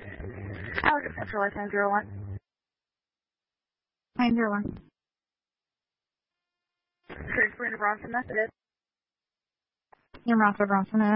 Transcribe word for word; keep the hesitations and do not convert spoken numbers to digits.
Alex Central nine zero one. nine zero one. Transferring to Bronson Methodist. You're Bronson Bronson.